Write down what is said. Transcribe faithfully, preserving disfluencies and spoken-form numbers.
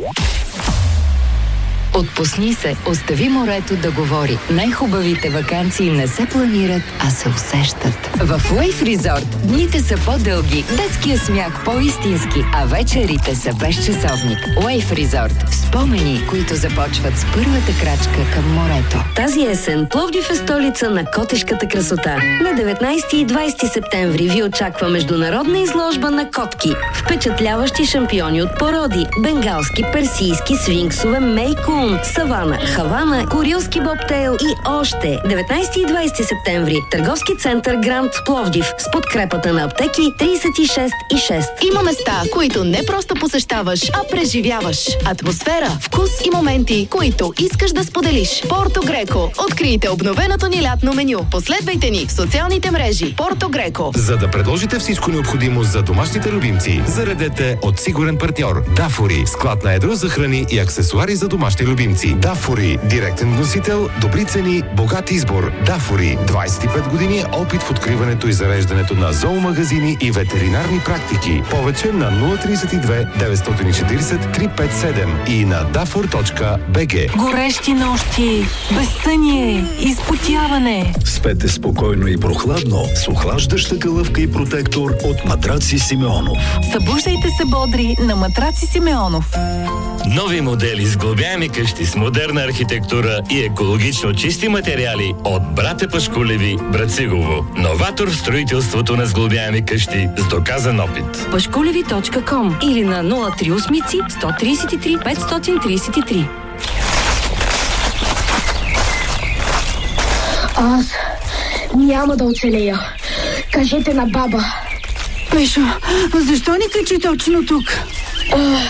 Отпусни се, остави морето да говори. Най-хубавите ваканции не се планират, а се усещат. В Wave Resort дните са по-дълги, детския смях по-истински, а вечерите са безчасовник. Wave Resort. Спомени, които започват с първата крачка към морето. Тази есен Пловдив е столица на котешката красота. На деветнайсети и двайсети септември ви очаква международна изложба на котки. Впечатляващи шампиони от породи. Бенгалски, персийски, свинксове, мейкун, савана, хавана, курилски бобтейл и още. деветнайсети и двайсети септември. Търговски център Гранд Пловдив с подкрепата на аптеки трийсет и шест и шест. Има места, които не просто посещаваш, а преживяваш. Атмосфера, вкус и моменти, които искаш да споделиш. Порто Греко. Открийте обновеното ни лятно меню. Последвайте ни в социалните мрежи. Порто Греко. За да предложите всичко необходимо за домашните любимци, заредете от сигурен партньор Дафори. Склад на едро за храни и аксесуари за домашни любимци. Дафори. Директен вносител, добри цени, богат избор. Дафори. двайсет и пет години опит в откриването и зареждането на зоомагазини и ветеринарни практики. Повече на нула трийсет и две деветстотин и четирийсет триста петдесет и седем и на дафор точка би джи. Горещи нощи, безсъние, изпотяване. Спете спокойно и прохладно с охлаждаща калъвка и протектор от Матраци Симеонов. Събуждайте се бодри на Матраци Симеонов. Нови модели с сглобяеми къщи с модерна архитектура и екологично чисти материали от Братя Пашкулеви, Брацигово. Новатор в строителството на сглобяеми къщи с доказан опит. пашкулеви точка ком или на нула три осем сто трийсет и три петстотин трийсет и три. Аз няма да оцелея. Кажете на баба. Пешо, защо ни качи точно тук?